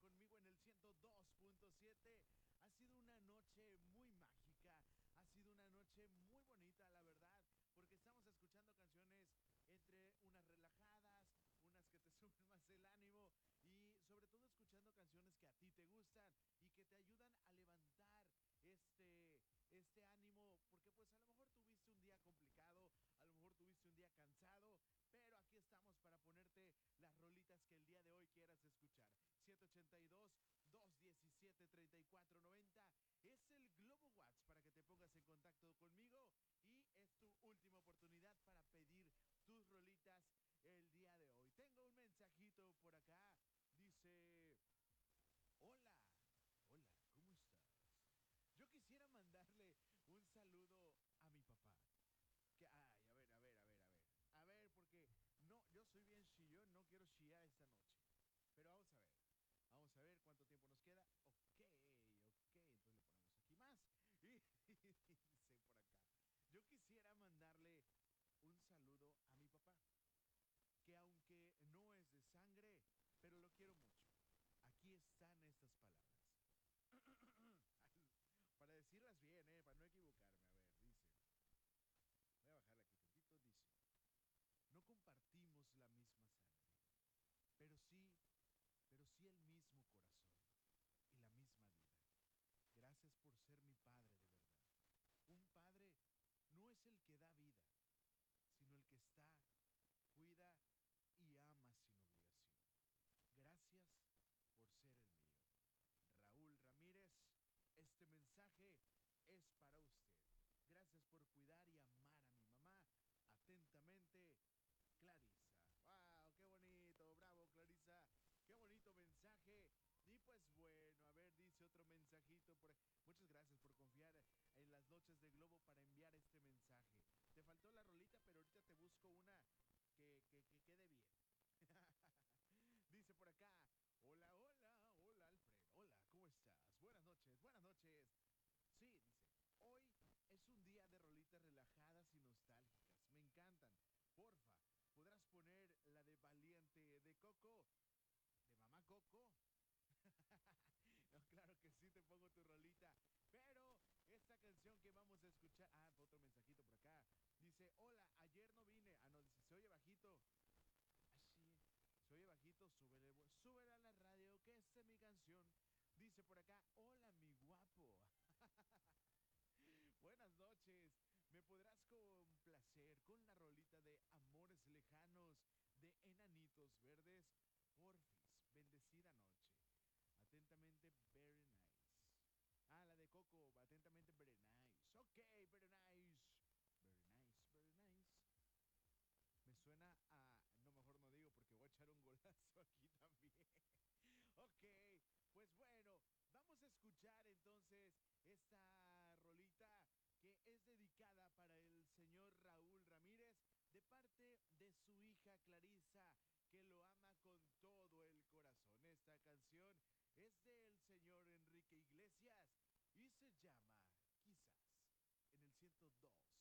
conmigo en el 102.7. Ha sido una noche muy mágica, ha sido una noche muy bonita, la verdad, porque estamos escuchando canciones entre unas relajadas, unas que te suben más el ánimo y sobre todo escuchando canciones que a ti te gustan y que te ayudan a levantar este ánimo, porque pues a lo mejor tuviste un día complicado, a lo mejor tuviste un día cansado, pero aquí estamos para ponerte las rolitas que el día de hoy quieras escuchar. 782-217-3490 es el Globo Watts para que te pongas en contacto conmigo y es tu última oportunidad para pedir tus rolitas el día de hoy. Tengo un mensajito por acá, dice: hola, hola, ¿cómo estás? Yo quisiera mandarle un saludo a mi papá. Que, ay, a ver, porque no, yo soy bien chillón, no quiero chillar esta noche. Pero vamos a ver cuánto tiempo nos queda. Ok, entonces le ponemos aquí más. Y dice por acá, yo quisiera mandarle un saludo a mi papá, que aunque no es de sangre, pero lo quiero mucho. Aquí están estas palabras. Para decirlas bien, para no equivocarme. A ver, dice, voy a bajarle aquí tantito, dice: no compartimos la misma sangre, pero sí, pero sí el mismo corazón y la misma vida. Gracias por ser mi padre de verdad. Un padre no es el que da vida, sino el que está, cuida y ama sin obligación. Gracias por ser el mío. Raúl Ramírez, este mensaje es para usted. Gracias por cuidar y amar a mi mamá. Atentamente, Clarisa. ¡Wow! ¡Qué bonito! ¡Bravo, Clarisa! ¡Qué bonito mensaje! Y pues bueno, a ver, dice otro mensajito por ahí. Muchas gracias por confiar en las noches de Globo para enviar este mensaje. Te faltó la rolita, pero ahorita te busco una que quede bien. Dice por acá: hola, hola, hola Alfred, hola, ¿cómo estás? Buenas noches, buenas noches. Sí, dice, hoy es un día de rolitas relajadas y nostálgicas, me encantan. Porfa, ¿podrás poner la de Valiente de Coco? ¿De Mamá Coco? No, claro que sí, te pongo tu rolita. Pero esta canción que vamos a escuchar... Ah, otro mensajito por acá. Dice: hola, ayer no vine. Ah, no, dice, se oye bajito. Así, se oye bajito, súbele a la radio, que esta es mi canción. Dice por acá: hola, mi guapo. Buenas noches. ¿Me podrás complacer con la rolita de Amores Lejanos de Enanitos Verdes? Porfis, bendecida noche. Atentamente, very nice. Ah, la de Coco, atentamente, very nice. Ok, very nice. Very nice, very nice. Me suena a... No, mejor no digo porque voy a echar un golazo aquí también. Ok, pues bueno, vamos a escuchar entonces esta rolita que es dedicada para el señor Raúl Ramírez de parte de su hija Clarisa, que lo ama con todo el corazón. Esta canción es del señor Enrique Iglesias y se llama Quizás en el 102.7.